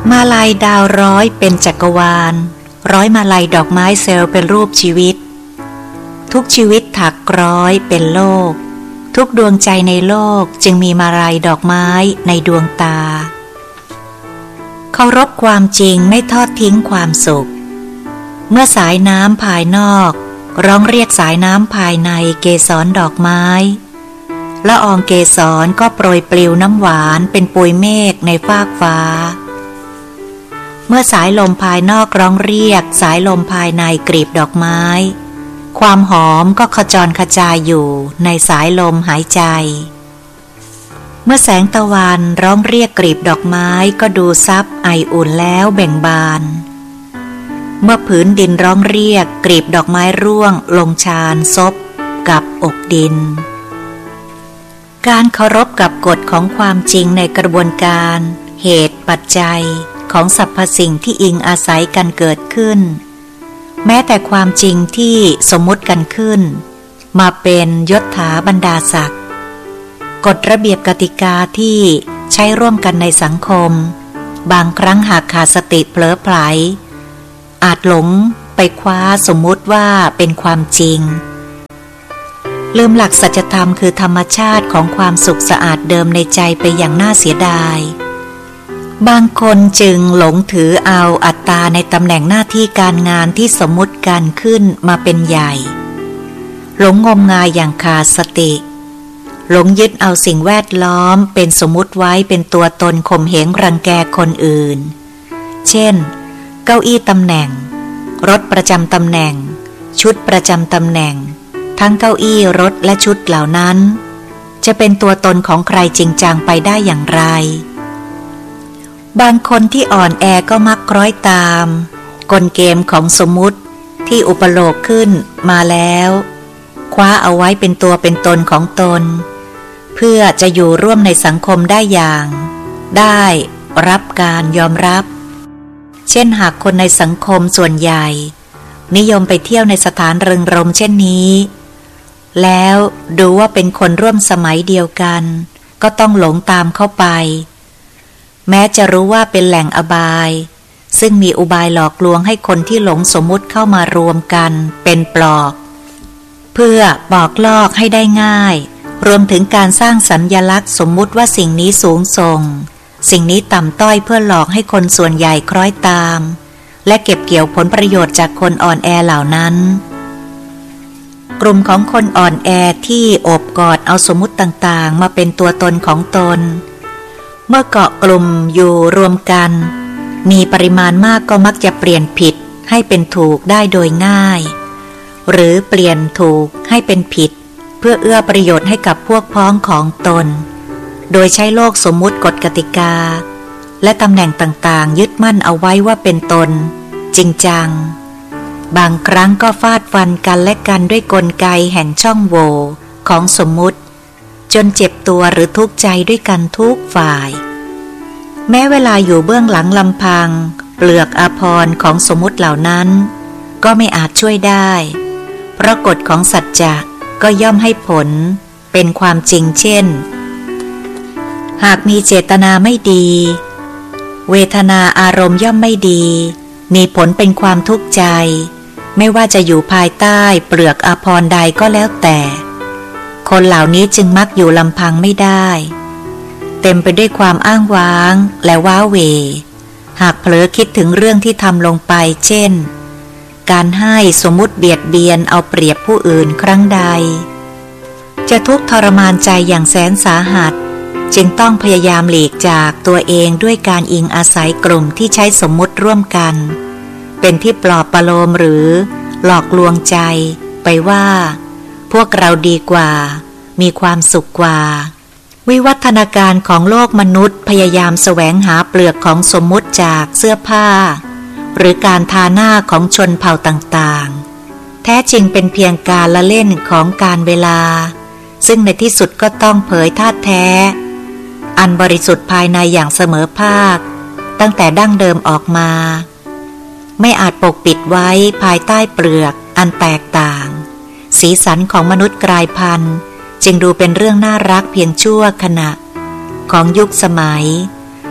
มาลัยดาวร้อยเป็นจักรวาลร้อยมาลัยดอกไม้เซลล์เป็นรูปชีวิตทุกชีวิตถักร้อยเป็นโลกทุกดวงใจในโลกจึงมีมาลัยดอกไม้ในดวงตาเคารพความจริงไม่ทอดทิ้งความสุขเมื่อสายน้ำภายนอกร้องเรียกสายน้ำภายในเกสรดอกไม้ละอองเกสรก็โปรยปลิวน้ำหวานเป็นปุยเมฆในฟากฟ้าเมื่อสายลมภายนอกร้องเรียกสายลมภายในกลีบดอกไม้ความหอมก็ขจรกระจายอยู่ในสายลมหายใจเมื่อแสงตะวันร้องเรียกกลีบดอกไม้ก็ดูซับไออุ่นแล้วเบ่งบานเมื่อผืนดินร้องเรียกกลีบดอกไม้ร่วงลงชานซบกับอกดินการเคารพกับกฎของความจริงในกระบวนการเหตุปัจจัยของสรรพสิ่งที่อิงอาศัยกันเกิดขึ้นแม้แต่ความจริงที่สมมุติกันขึ้นมาเป็นยศถาบรรดาศักดิ์กฎระเบียบกติกาที่ใช้ร่วมกันในสังคมบางครั้งหากขาดสติเผลอไผลอาจหลงไปคว้าสมมุติว่าเป็นความจริงลืมหลักสัจธรรมคือธรรมชาติของความสุขสะอาดเดิมในใจไปอย่างน่าเสียดายบางคนจึงหลงถือเอาอัตตาในตำแหน่งหน้าที่การงานที่สมมุติกันขึ้นมาเป็นใหญ่หลงงมงายอย่างขาดสติหลงยึดเอาสิ่งแวดล้อมเป็นสมมุติไว้เป็นตัวตนข่มเหงรังแกคนอื่นเช่นเก้าอี้ตำแหน่งรถประจำตำแหน่งชุดประจำตำแหน่งทั้งเก้าอี้รถและชุดเหล่านั้นจะเป็นตัวตนของใครจริงจังไปได้อย่างไรบางคนที่อ่อนแอก็มักคล้อยตามกลเกมของสมมุติที่อุปโลกขึ้นมาแล้วคว้าเอาไว้เป็นตัวเป็นตนของตนเพื่อจะอยู่ร่วมในสังคมได้อย่างได้รับการยอมรับเช่นหากคนในสังคมส่วนใหญ่นิยมไปเที่ยวในสถานรึงรมเช่นนี้แล้วดูว่าเป็นคนร่วมสมัยเดียวกันก็ต้องหลงตามเข้าไปแม้จะรู้ว่าเป็นแหล่งอบายซึ่งมีอุบายหลอกลวงให้คนที่หลงสมมุติเข้ามารวมกันเป็นปลอกเพื่อบอกลอกให้ได้ง่ายรวมถึงการสร้างสัญลักษณ์สมมุติว่าสิ่งนี้สูงส่งสิ่งนี้ต่ำต้อยเพื่อหลอกให้คนส่วนใหญ่คล้อยตามและเก็บเกี่ยวผลประโยชน์จากคนอ่อนแอเหล่านั้นกลุ่มของคนอ่อนแอที่โอบกอดเอาสมมุติต่างๆมาเป็นตัวตนของตนเมื่อเกาะกลุ่มอยู่รวมกันมีปริมาณมากก็มักจะเปลี่ยนผิดให้เป็นถูกได้โดยง่ายหรือเปลี่ยนถูกให้เป็นผิดเพื่อเอื้อประโยชน์ให้กับพวกพ้องของตนโดยใช้โลกสมมุติกฎกติกาและตำแหน่งต่างๆยึดมั่นเอาไว้ว่าเป็นตนจริงจังบางครั้งก็ฟาดฟันกันและกันด้วยกลไกแห่งช่องโหว่ของสมมุติจนเจ็บตัวหรือทุกข์ใจด้วยกันทุกฝ่ายแม้เวลาอยู่เบื้องหลังลำพังเปลือกอาภรณ์ของสมมุติเหล่านั้นก็ไม่อาจช่วยได้เพราะกฎของสัจจะก็ย่อมให้ผลเป็นความจริงเช่นหากมีเจตนาไม่ดีเวทนาอารมณ์ย่อมไม่ดีมีผลเป็นความทุกข์ใจไม่ว่าจะอยู่ภายใต้เปลือกอาภรณ์ใดก็แล้วแต่คนเหล่านี้จึงมักอยู่ลำพังไม่ได้เต็มไปด้วยความอ้างว้างและว้าเหวหากเผลอคิดถึงเรื่องที่ทำลงไปเช่นการให้สมมุติเบียดเบียนเอาเปรียบผู้อื่นครั้งใดจะทุกข์ทรมานใจอย่างแสนสาหัสจึงต้องพยายามหลีกจากตัวเองด้วยการอิงอาศัยกลุ่มที่ใช้สมมุติร่วมกันเป็นที่ปลอบประโลมหรือหลอกลวงใจไปว่าพวกเราดีกว่ามีความสุขกว่าวิวัฒนาการของโลกมนุษย์พยายามแสวงหาเปลือกของสมมุติจากเสื้อผ้าหรือการทาหน้าของชนเผ่าต่างๆแท้จริงเป็นเพียงการละเล่นของการเวลาซึ่งในที่สุดก็ต้องเผยธาตุแท้อันบริสุทธิ์ภายในอย่างเสมอภาคตั้งแต่ดั้งเดิมออกมาไม่อาจปกปิดไว้ภายใต้เปลือกอันแตกต่างสีสันของมนุษย์กลายพันธุ์จึงดูเป็นเรื่องน่ารักเพียงชั่วขณะของยุคสมัย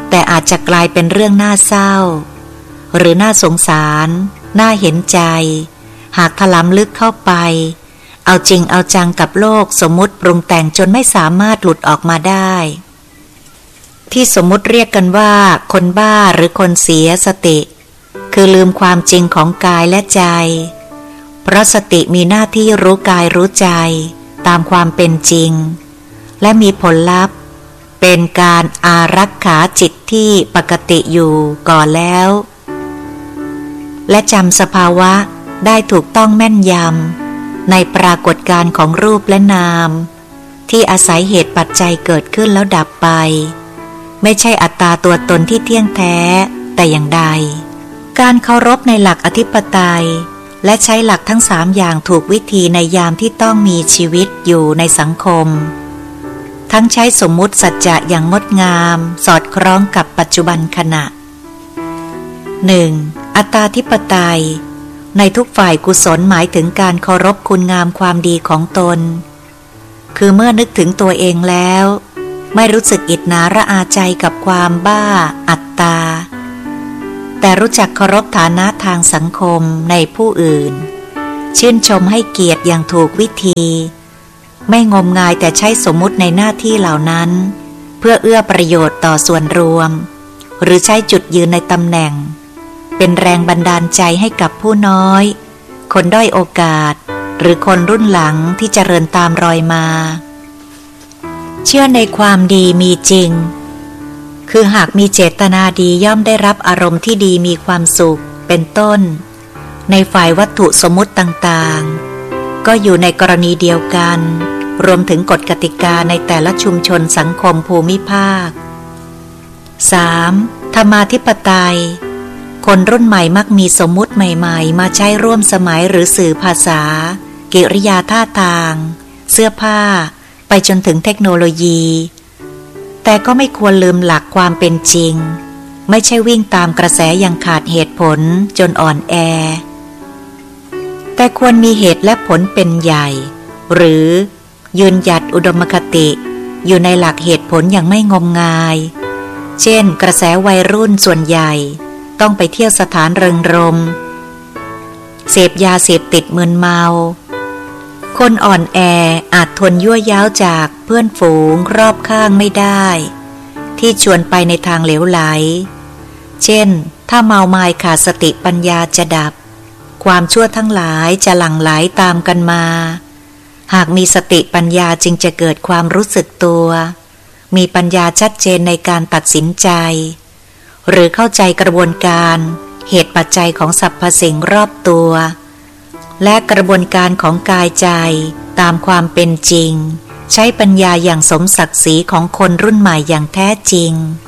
แต่อาจจะกลายเป็นเรื่องน่าเศร้าหรือน่าสงสารน่าเห็นใจหากถลำลึกเข้าไปเอาจริงเอาจังกับโลกสมมุติปรุงแต่งจนไม่สามารถหลุดออกมาได้ที่สมมุติเรียกกันว่าคนบ้าหรือคนเสียสติคือลืมความจริงของกายและใจเพราะสติมีหน้าที่รู้กายรู้ใจตามความเป็นจริงและมีผลลัพธ์เป็นการอารักขาจิตที่ปกติอยู่ก่อนแล้วและจำสภาวะได้ถูกต้องแม่นยำในปรากฏการณ์ของรูปและนามที่อาศัยเหตุปัจจัยเกิดขึ้นแล้วดับไปไม่ใช่อัตตาตัวตนที่เที่ยงแท้แต่อย่างใดการเคารพในหลักอธิปไตยและใช้หลักทั้ง3อย่างถูกวิธีในยามที่ต้องมีชีวิตอยู่ในสังคมทั้งใช้สมมุติสัจจะอย่างงดงามสอดคล้องกับปัจจุบันขณะ 1. อัตตาธิปไตยในทุกฝ่ายกุศลหมายถึงการเคารพคุณงามความดีของตนคือเมื่อนึกถึงตัวเองแล้วไม่รู้สึกอิจฉาระอาใจกับความบ้าอัตตาแต่รู้จักเคารพฐานะทางสังคมในผู้อื่นชื่นชมให้เกียรติอย่างถูกวิธีไม่งมงายแต่ใช้สมมุติในหน้าที่เหล่านั้นเพื่อเอื้อประโยชน์ต่อส่วนรวมหรือใช้จุดยืนในตำแหน่งเป็นแรงบันดาลใจให้กับผู้น้อยคนด้อยโอกาสหรือคนรุ่นหลังที่เจริญตามรอยมาเชื่อในความดีมีจริงคือหากมีเจตนาดีย่อมได้รับอารมณ์ที่ดีมีความสุขเป็นต้นในฝ่ายวัตถุสมมุติต่างๆก็อยู่ในกรณีเดียวกันรวมถึงกฎกติกาในแต่ละชุมชนสังคมภูมิภาค 3. ธรรมาธิปไตยคนรุ่นใหม่มักมีสมมุติใหม่ๆมาใช้ร่วมสมัยหรือสื่อภาษากิริยาท่าทางเสื้อผ้าไปจนถึงเทคโนโลยีแต่ก็ไม่ควรลืมหลักความเป็นจริงไม่ใช่วิ่งตามกระแสอย่างขาดเหตุผลจนอ่อนแอแต่ควรมีเหตุและผลเป็นใหญ่หรือยืนหยัดอุดมคติอยู่ในหลักเหตุผลอย่างไม่งมงายเช่นกระแสวัยรุ่นส่วนใหญ่ต้องไปเที่ยวสถานเริงรมย์เสพยาเสพติดมึนเมาคนอ่อนแออาจทนยั่วย้าวจากเพื่อนฝูงรอบข้างไม่ได้ที่ชวนไปในทางเหลวไหลเช่นถ้าเมาไม้ขาดสติปัญญาจะดับความชั่วทั้งหลายจะหลั่งไหลตามกันมาหากมีสติปัญญาจึงจะเกิดความรู้สึกตัวมีปัญญาชัดเจนในการตัดสินใจหรือเข้าใจกระบวนการเหตุปัจจัยของสรรพสิ่งรอบตัวและกระบวนการของกายใจตามความเป็นจริงใช้ปัญญาอย่างสมศักดิ์ศรีของคนรุ่นใหม่อย่างแท้จริง